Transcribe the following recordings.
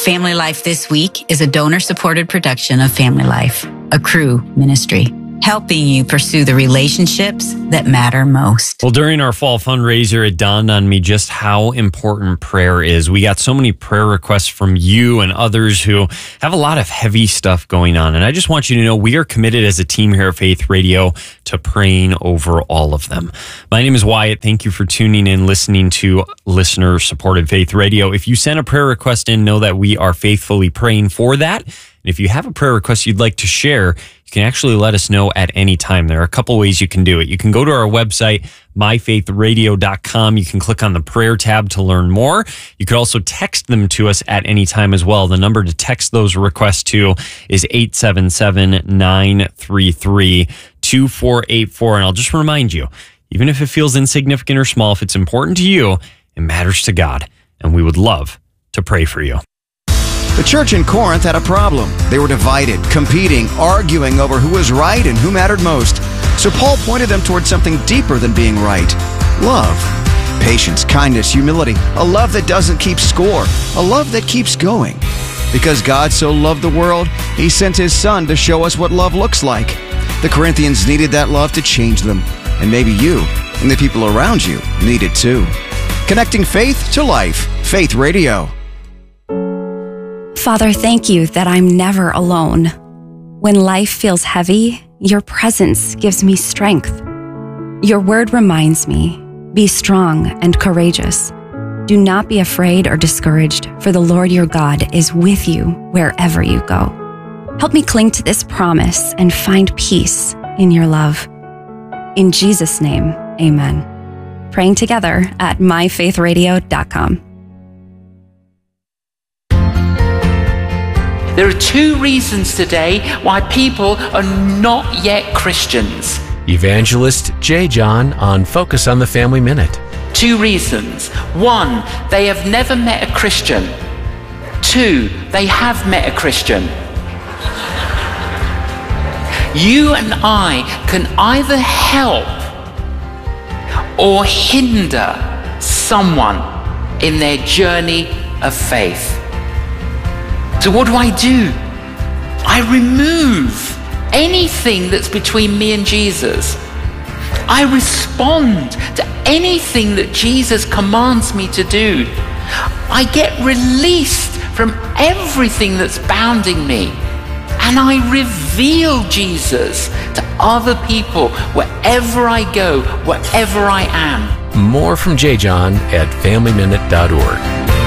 Family Life This Week is a donor-supported production of Family Life, a Cru ministry, helping you pursue the relationships that matter most. Well, during our fall fundraiser, it dawned on me just how important prayer is. We got so many prayer requests from you and others who have a lot of heavy stuff going on. And I just want you to know we are committed as a team here at Faith Radio to praying over all of them. My name is Wyatt. Thank you for tuning in, listening to listener-supported Faith Radio. If you sent a prayer request in, know that we are faithfully praying for that. And if you have a prayer request you'd like to share, you can actually let us know at any time. There are a couple ways you can do it. You can go to our website, myfaithradio.com. You can click on the prayer tab to learn more. You could also text them to us at any time as well. The number to text those requests to is 877-933-2484. And I'll just remind you, even if it feels insignificant or small, if it's important to you, it matters to God. And we would love to pray for you. The church in Corinth had a problem. They were divided, competing, arguing over who was right and who mattered most. So Paul pointed them towards something deeper than being right. Love. Patience, kindness, humility. A love that doesn't keep score. A love that keeps going. Because God so loved the world, He sent His Son to show us what love looks like. The Corinthians needed that love to change them. And maybe you and the people around you need it too. Connecting faith to life. Faith Radio. Father, thank you that I'm never alone. When life feels heavy, your presence gives me strength. Your word reminds me, be strong and courageous. Do not be afraid or discouraged, for the Lord your God is with you wherever you go. Help me cling to this promise and find peace in your love. In Jesus' name, amen. Praying together at myfaithradio.com. There are two reasons today why people are not yet Christians. Evangelist J. John on Focus on the Family Minute. Two reasons. One, they have never met a Christian. Two, they have met a Christian. You and I can either help or hinder someone in their journey of faith. So what do? I remove anything that's between me and Jesus. I respond to anything that Jesus commands me to do. I get released from everything that's bounding me. And I reveal Jesus to other people wherever I go, wherever I am. More from J. John at FamilyMinute.org.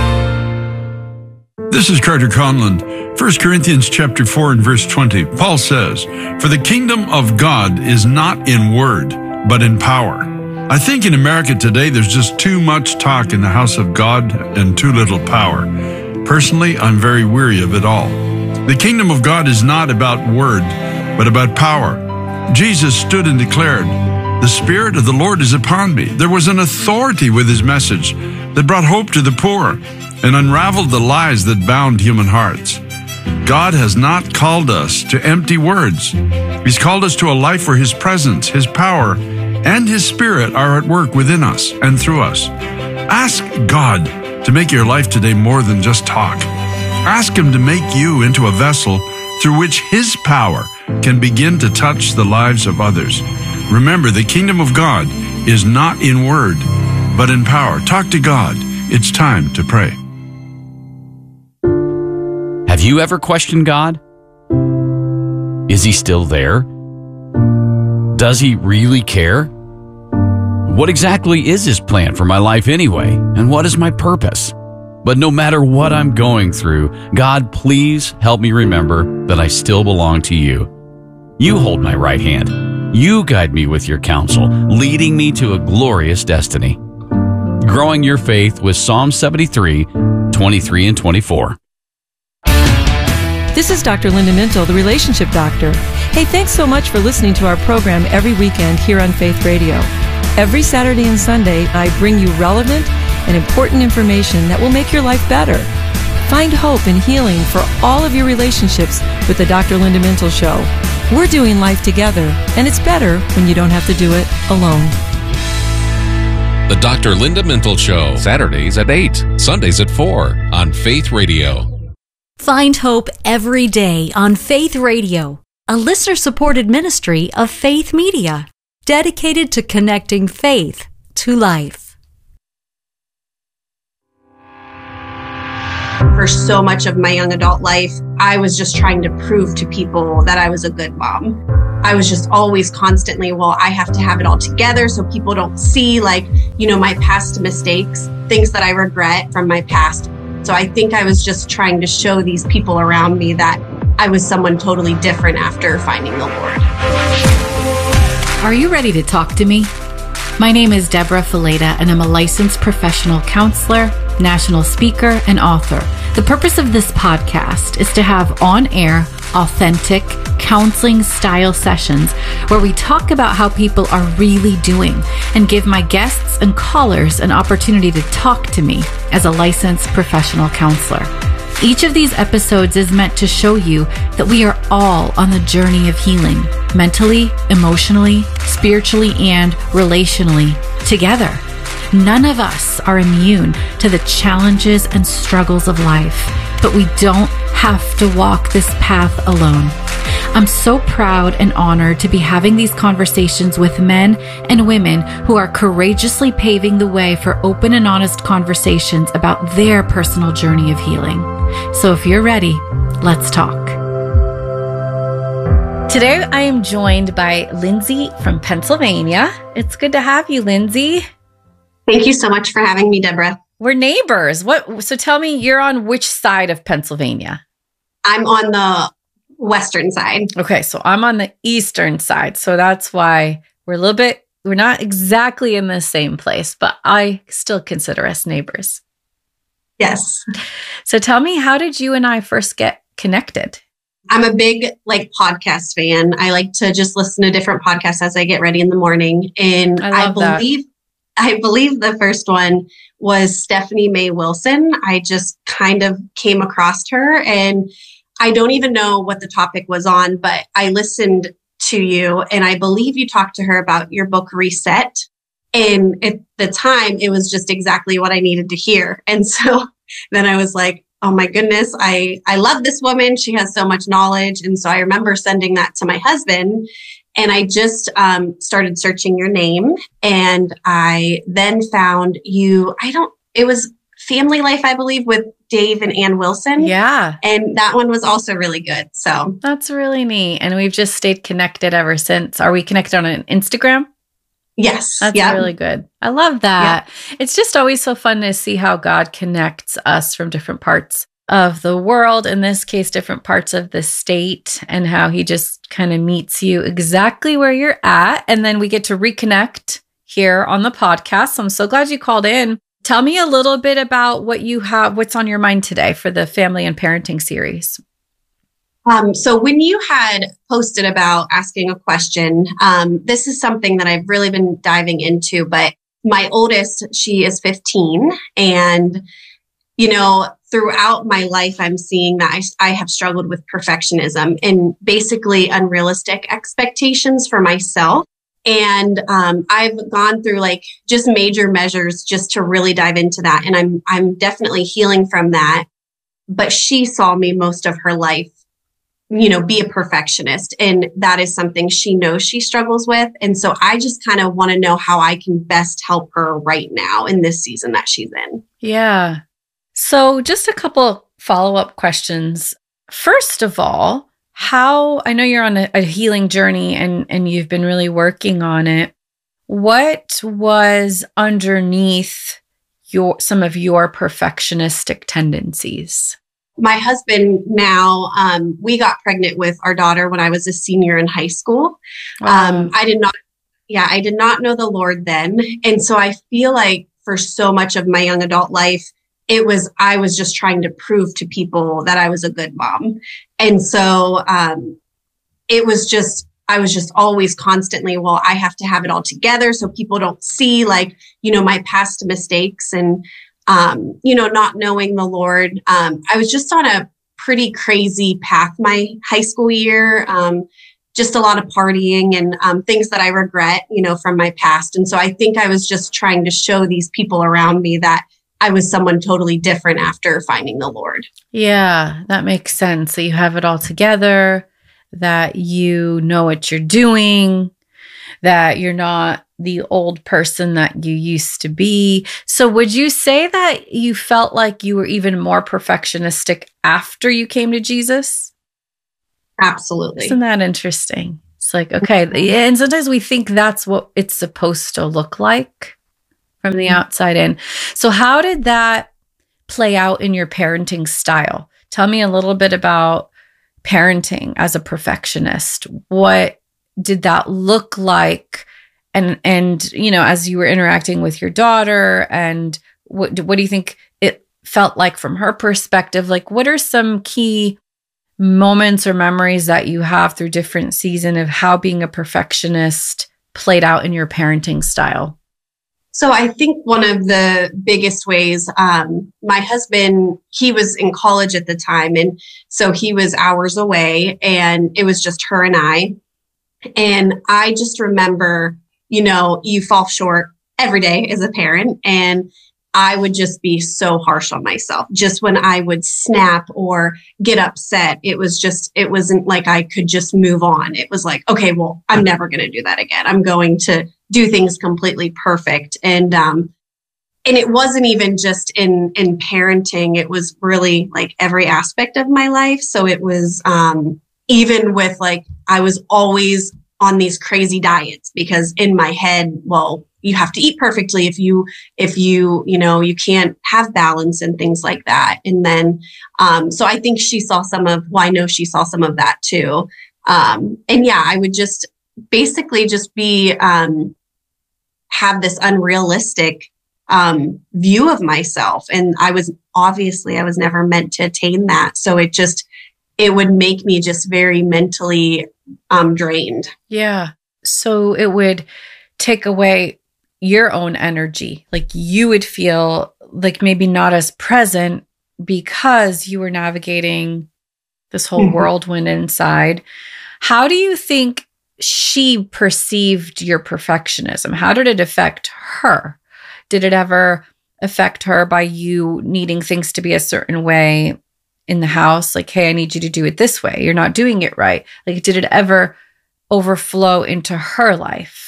This is Carter Conlon. 1 Corinthians chapter 4 and verse 20. Paul says, "For the kingdom of God is not in word, but in power." I think in America today there's just too much talk in the house of God and too little power. Personally, I'm very weary of it all. The kingdom of God is not about word, but about power. Jesus stood and declared, "The Spirit of the Lord is upon me." There was an authority with His message that brought hope to the poor and unraveled the lies that bound human hearts. God has not called us to empty words. He's called us to a life where His presence, His power, and His Spirit are at work within us and through us. Ask God to make your life today more than just talk. Ask Him to make you into a vessel through which His power can begin to touch the lives of others. Remember, the kingdom of God is not in word, but in power. Talk to God. It's time to pray. Have you ever questioned God? Is He still there? Does He really care? What exactly is His plan for my life anyway? And what is my purpose? But no matter what I'm going through, God, please help me remember that I still belong to You. You hold my right hand. You guide me with Your counsel, leading me to a glorious destiny. Growing your faith with Psalm 73, 23 and 24. This is Dr. Linda Mintle, the Relationship Doctor. Hey, thanks so much for listening to our program every weekend here on Faith Radio. Every Saturday and Sunday, I bring you relevant and important information that will make your life better. Find hope and healing for all of your relationships with the Dr. Linda Mintle Show. We're doing life together, and it's better when you don't have to do it alone. The Dr. Linda Mintle Show, Saturdays at 8, Sundays at 4 on Faith Radio. Find hope every day on Faith Radio, a listener-supported ministry of Faith Media, dedicated to connecting faith to life. For so much of my young adult life, I was just trying to prove to people that I was a good mom. I was just always constantly, well, I have to have it all together so people don't see, my past mistakes, things that I regret from my past. So I think I was just trying to show these people around me that I was someone totally different after finding the Lord. Are you ready to talk to me? My name is Deborah Fileta, and I'm a licensed professional counselor, national speaker, and author. The purpose of this podcast is to have on-air, authentic, counseling-style sessions where we talk about how people are really doing and give my guests and callers an opportunity to talk to me as a licensed professional counselor. Each of these episodes is meant to show you that we are all on the journey of healing, mentally, emotionally, spiritually, and relationally, together. None of us are immune to the challenges and struggles of life, but we don't have to walk this path alone. I'm so proud and honored to be having these conversations with men and women who are courageously paving the way for open and honest conversations about their personal journey of healing. So if you're ready, let's talk. Today, I am joined by Lindsay from Pennsylvania. It's good to have you, Lindsay. Thank you so much for having me, Deborah. We're neighbors. So tell me, you're on which side of Pennsylvania? I'm on the western side. Okay, so I'm on the eastern side. So that's why we're not exactly in the same place, but I still consider us neighbors. Yes. So tell me, how did you and I first get connected? I'm a big podcast fan. I like to just listen to different podcasts as I get ready in the morning. And I believe the first one was Stephanie Mae Wilson. I just kind of came across her, and I don't even know what the topic was on, but I listened to you, and I believe you talked to her about your book, Reset. And at the time, it was just exactly what I needed to hear. And so then I was like, oh my goodness, I love this woman. She has so much knowledge. And so I remember sending that to my husband, and I just started searching your name. And I then found you, it was Family Life, I believe, with Dave and Ann Wilson. Yeah. And that one was also really good. So that's really neat. And we've just stayed connected ever since. Are we connected on Instagram? Yes. That's really good. I love that. Yeah. It's just always so fun to see how God connects us from different parts of the world, in this case, different parts of the state, and how he just kind of meets you exactly where you're at. And then we get to reconnect here on the podcast. So I'm so glad you called in. Tell me a little bit about what's on your mind today for the family and parenting series. So when you had posted about asking a question, this is something that I've really been diving into, but my oldest, she is 15. And, throughout my life, I'm seeing that I have struggled with perfectionism and basically unrealistic expectations for myself. And I've gone through just major measures just to really dive into that. And I'm definitely healing from that. But she saw me most of her life, be a perfectionist. And that is something she knows she struggles with. And so I just kind of want to know how I can best help her right now in this season that she's in. Yeah. So just a couple follow-up questions. First of all, I know you're on a healing journey and you've been really working on it. What was underneath some of your perfectionistic tendencies? My husband now, we got pregnant with our daughter when I was a senior in high school. Wow. I did not know the Lord then. And so I feel like for so much of my young adult life, I was just trying to prove to people that I was a good mom. And so I was just always constantly, well, I have to have it all together so people don't see my past mistakes and, not knowing the Lord. I was just on a pretty crazy path my high school year, just a lot of partying and things that I regret, from my past. And so I think I was just trying to show these people around me that I was someone totally different after finding the Lord. Yeah, that makes sense. So you have it all together, that you know what you're doing, that you're not the old person that you used to be. So would you say that you felt like you were even more perfectionistic after you came to Jesus? Absolutely. Isn't that interesting? It's like, okay. And sometimes we think that's what it's supposed to look like from the outside in. So how did that play out in your parenting style? Tell me a little bit about parenting as a perfectionist. What did that look like? And you know, as you were interacting with your daughter, and what do you think it felt like from her perspective? Like, what are some key moments or memories that you have through different seasons of how being a perfectionist played out in your parenting style? So I think one of the biggest ways, my husband, he was in college at the time. And so he was hours away, and it was just her and I. And I just remember, you know, you fall short every day as a parent. And I would just be so harsh on myself. Just when I would snap or get upset, it wasn't like I could just move on. It was like, okay, well, I'm never going to do that again. I'm going to do things completely perfect. And it wasn't even just in parenting. It was really like every aspect of my life. So it was, even with like, I was always on these crazy diets because in my head, well, you have to eat perfectly if you you can't have balance and things like that. And then, so I think I know she saw some of that too. And yeah, I would just basically just be, have this unrealistic, view of myself. And I was never meant to attain that. So it would make me just very mentally, drained. Yeah. So it would take away your own energy. Like you would feel like maybe not as present because you were navigating this whole whirlwind inside. How do you think she perceived your perfectionism? How did it affect her? Did it ever affect her by you needing things to be a certain way in the house? Like, hey, I need you to do it this way. You're not doing it right. Like, did it ever overflow into her life?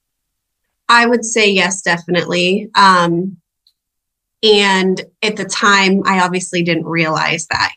I would say yes, definitely. And at the time, I obviously didn't realize that,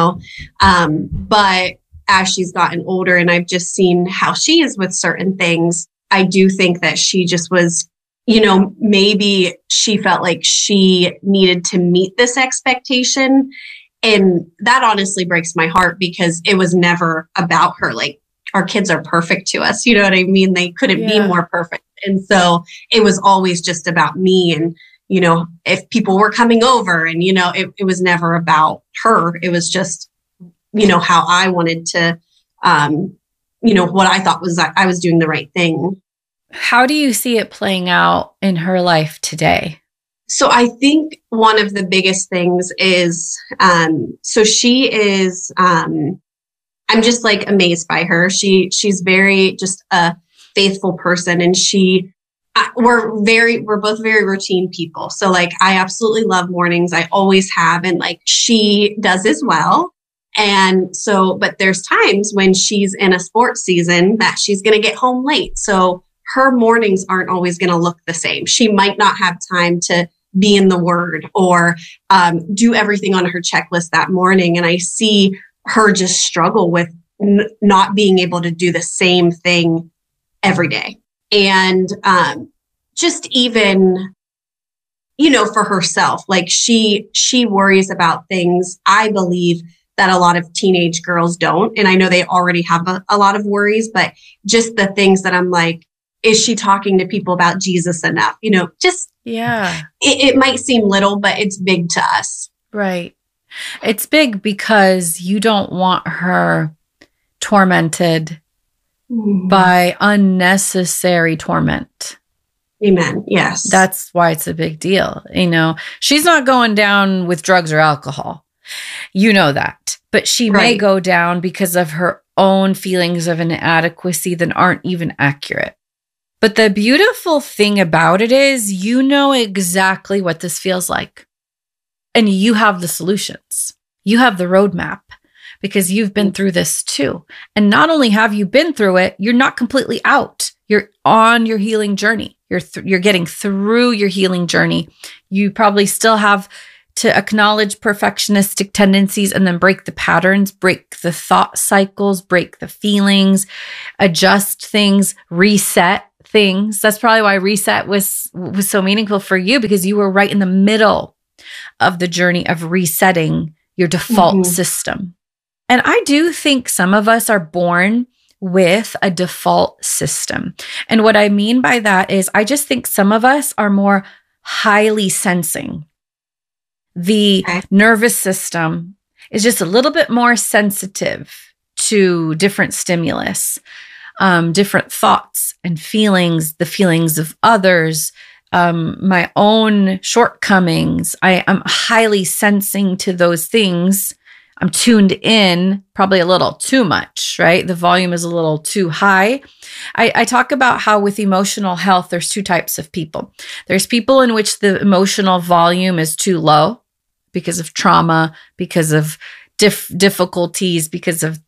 but as she's gotten older and I've just seen how she is with certain things, I do think that she just was, maybe she felt like she needed to meet this expectation. And that honestly breaks my heart because it was never about her. Like, our kids are perfect to us. You know what I mean? They couldn't be more perfect. And so it was always just about me. And, if people were coming over and, it was never about her. It was just, how I wanted to, what I thought was that I was doing the right thing. How do you see it playing out in her life today? So I think one of the biggest things is, so she is, I'm just like amazed by her. She's very just a faithful person, and we're both very routine people. So like, I absolutely love mornings. I always have. And like, she does as well. And so, but there's times when she's in a sports season that she's going to get home late. So her mornings aren't always going to look the same. She might not have time to be in the Word or do everything on her checklist that morning. And I see her just struggle with not being able to do the same thing every day. And just even, for herself, like she worries about things, I believe, that a lot of teenage girls don't. And I know they already have a lot of worries, but just the things that I'm like, is she talking to people about Jesus enough? It might seem little, but it's big to us. Right. It's big because you don't want her tormented by unnecessary torment. Amen. Yes. That's why it's a big deal. She's not going down with drugs or alcohol. You know that. But she may go down because of her own feelings of inadequacy that aren't even accurate. But the beautiful thing about it is you know exactly what this feels like. And you have the solutions. You have the roadmap because you've been through this too. And not only have you been through it, you're not completely out. You're on your healing journey. You're getting through your healing journey. You probably still have to acknowledge perfectionistic tendencies and then break the patterns, break the thought cycles, break the feelings, adjust things, reset things. That's probably why reset was so meaningful for you, because you were right in the middle of the journey of resetting your default system. And I do think some of us are born with a default system. And what I mean by that is I just think some of us are more highly sensing. The nervous system is just a little bit more sensitive to different stimulus, different thoughts and feelings, the feelings of others, my own shortcomings. I am highly sensing to those things. I'm tuned in probably a little too much, right? The volume is a little too high. I talk about how with emotional health, there's two types of people. There's people in which the emotional volume is too low because of trauma, because of difficulties, because of,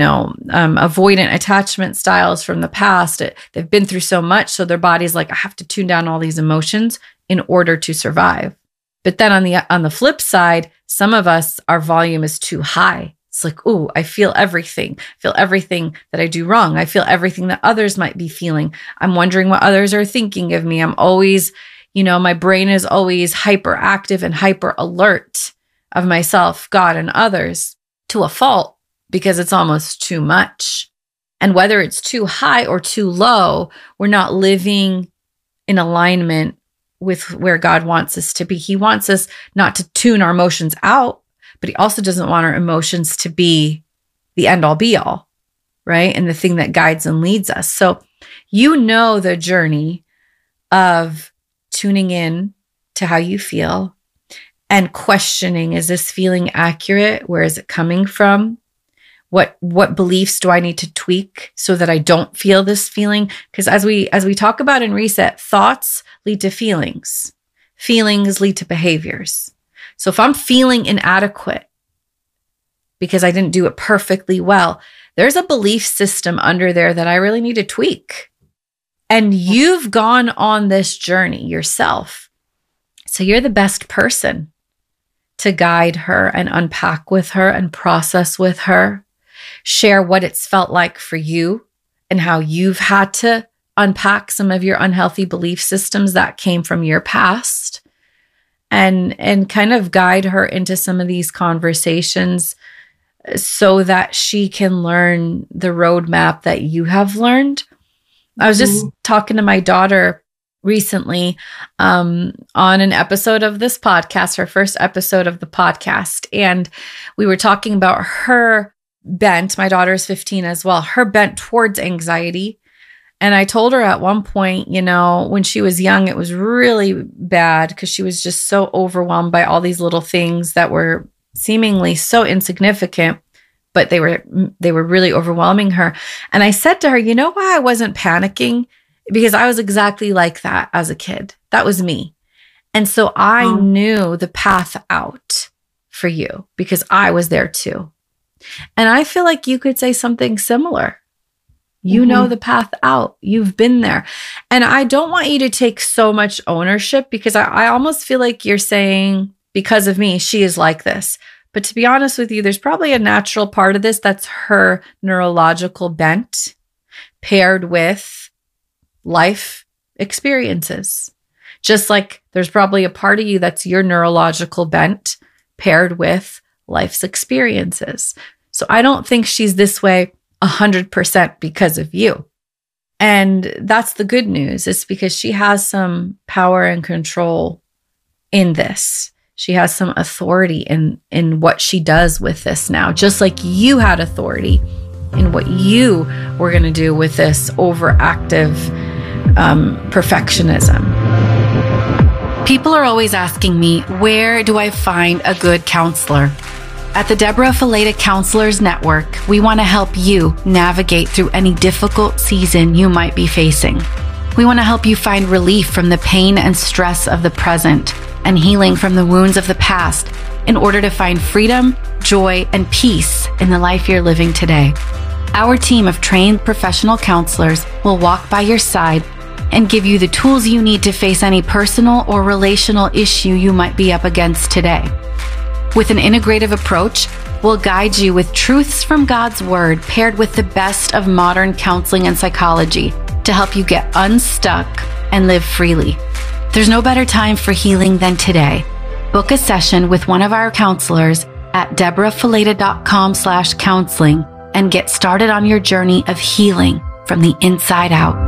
avoidant attachment styles from the past. They've been through so much. So their body's like, I have to tune down all these emotions in order to survive. But then on the flip side, some of us, our volume is too high. It's like, ooh, I feel everything that I do wrong. I feel everything that others might be feeling. I'm wondering what others are thinking of me. I'm always, my brain is always hyperactive and hyper alert of myself, God, and others to a fault because it's almost too much. And whether it's too high or too low, we're not living in alignment with where God wants us to be. He wants us not to tune our emotions out, but he also doesn't want our emotions to be the end all be all, right? And the thing that guides and leads us. So the journey of tuning in to how you feel and questioning, is this feeling accurate? Where is it coming from? What beliefs do I need to tweak so that I don't feel this feeling? Because as we talk about in Reset, thoughts lead to feelings. Feelings lead to behaviors. So if I'm feeling inadequate because I didn't do it perfectly well, there's a belief system under there that I really need to tweak. And you've gone on this journey yourself. So you're the best person to guide her and unpack with her and process with her. Share what it's felt like for you and how you've had to unpack some of your unhealthy belief systems that came from your past, and kind of guide her into some of these conversations so that she can learn the roadmap that you have learned. I was just talking to my daughter recently on an episode of this podcast, her first episode of the podcast, and we were talking about her bent. My daughter's 15 as well, her bent towards anxiety. And I told her at one point, when she was young, it was really bad because she was just so overwhelmed by all these little things that were seemingly so insignificant, but they were really overwhelming her. And I said to her, you know why I wasn't panicking? Because I was exactly like that as a kid. That was me. And so I knew the path out for you because I was there too. And I feel like you could say something similar. You know the path out. You've been there. And I don't want you to take so much ownership because I almost feel like you're saying, because of me, she is like this. But to be honest with you, there's probably a natural part of this that's her neurological bent paired with life experiences. Just like there's probably a part of you that's your neurological bent paired with life's experiences. So I don't think she's this way 100% because of you. And that's the good news. It's because she has some power and control in this. She has some authority in what she does with this now, just like you had authority in what you were going to do with this overactive perfectionism. People are always asking me, where do I find a good counselor? At the Deborah Fileta Counselors Network, we want to help you navigate through any difficult season you might be facing. We want to help you find relief from the pain and stress of the present and healing from the wounds of the past in order to find freedom, joy, and peace in the life you're living today. Our team of trained professional counselors will walk by your side and give you the tools you need to face any personal or relational issue you might be up against today. With an integrative approach, we'll guide you with truths from God's Word paired with the best of modern counseling and psychology to help you get unstuck and live freely. There's no better time for healing than today. Book a session with one of our counselors at deborahfileta.com/counseling and get started on your journey of healing from the inside out.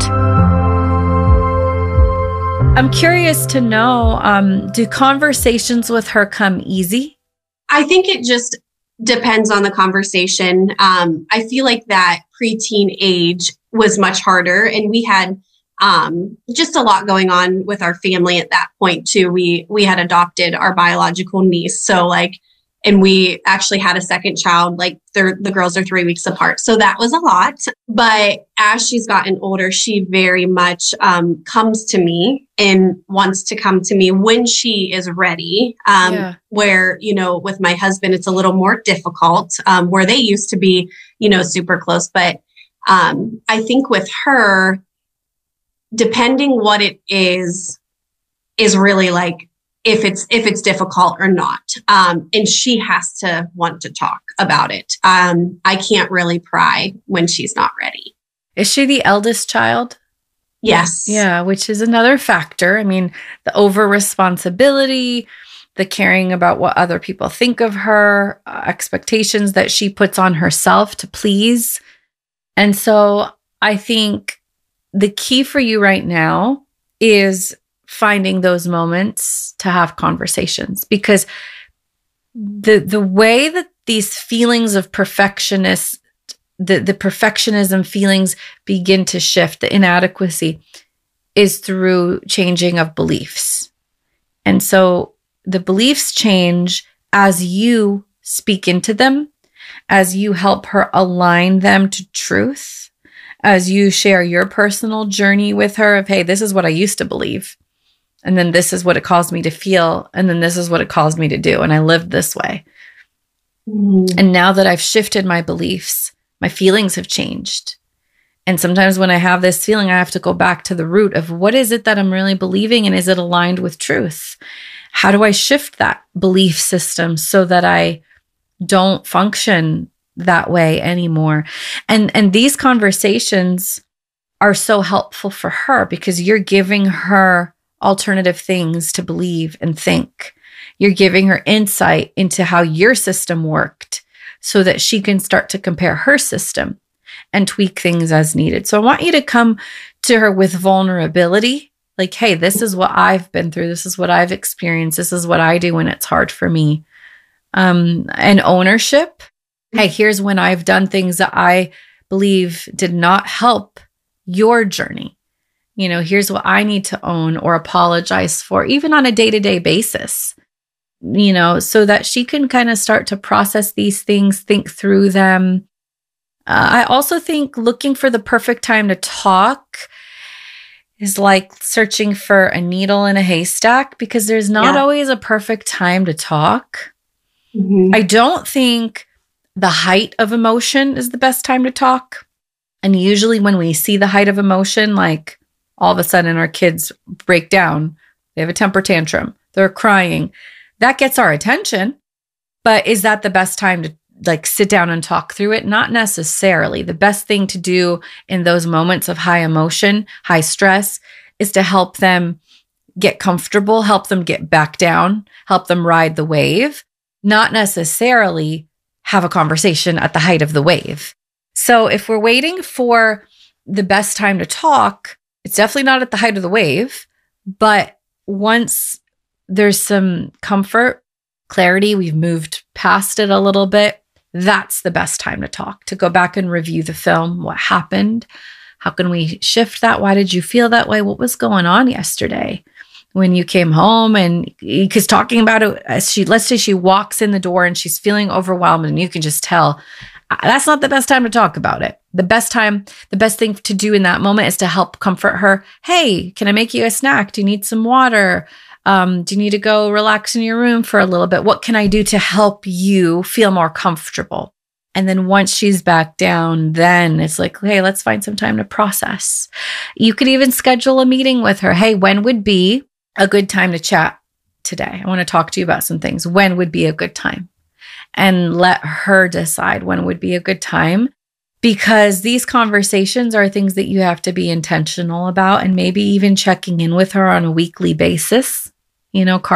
I'm curious to know, do conversations with her come easy? I think it just depends on the conversation. I feel like that preteen age was much harder, and we had just a lot going on with our family at that point too. We had adopted our biological niece. So and we actually had a second child, the girls are 3 weeks apart. So that was a lot. But as she's gotten older, she very much comes to me and wants to come to me when she is ready. Where, with my husband, it's a little more difficult, where they used to be, super close. But I think with her, depending what it is really if it's difficult or not. And she has to want to talk about it. I can't really pry when she's not ready. Is she the eldest child? Yes. Yeah, which is another factor. I mean, the over responsibility, the caring about what other people think of her, expectations that she puts on herself to please. And so I think the key for you right now is finding those moments to have conversations, because the way that these feelings of perfectionism feelings begin to shift, the inadequacy, is through changing of beliefs. And so the beliefs change as you speak into them, as you help her align them to truth, as you share your personal journey with her of, hey, this is what I used to believe. And then this is what it caused me to feel. And then this is what it caused me to do. And I lived this way. Mm-hmm. And now that I've shifted my beliefs, my feelings have changed. And sometimes when I have this feeling, I have to go back to the root of what is it that I'm really believing, and is it aligned with truth? How do I shift that belief system so that I don't function that way anymore? And these conversations are so helpful for her, because you're giving her alternative things to believe and think. You're giving her insight into how your system worked so that she can start to compare her system and tweak things as needed. So I want you to come to her with vulnerability. Like, hey, this is what I've been through. This is what I've experienced. This is what I do when it's hard for me. And ownership. Hey, here's when I've done things that I believe did not help your journey. Here's what I need to own or apologize for, even on a day-to-day basis, so that she can kind of start to process these things, think through them. I also think looking for the perfect time to talk is like searching for a needle in a haystack, because there's not always a perfect time to talk. Mm-hmm. I don't think the height of emotion is the best time to talk. And usually when we see the height of emotion, like all of a sudden our kids break down, they have a temper tantrum, they're crying, that gets our attention. But is that the best time to sit down and talk through it? Not necessarily. The best thing to do in those moments of high emotion, high stress, is to help them get comfortable, help them get back down, help them ride the wave, not necessarily have a conversation at the height of the wave. So if we're waiting for the best time to talk, it's definitely not at the height of the wave. But once there's some comfort, clarity, we've moved past it a little bit, that's the best time to talk, to go back and review the film. What happened? How can we shift that? Why did you feel that way? What was going on yesterday when you came home? And because talking about it, let's say she walks in the door and she's feeling overwhelmed, and you can just tell that's not the best time to talk about it. The best thing to do in that moment is to help comfort her. Hey, can I make you a snack? Do you need some water? Do you need to go relax in your room for a little bit? What can I do to help you feel more comfortable? And then once she's back down, then it's like, hey, let's find some time to process. You could even schedule a meeting with her. Hey, when would be a good time to chat today? I want to talk to you about some things. When would be a good time? And let her decide when would be a good time, because these conversations are things that you have to be intentional about, and maybe even checking in with her on a weekly basis. You know,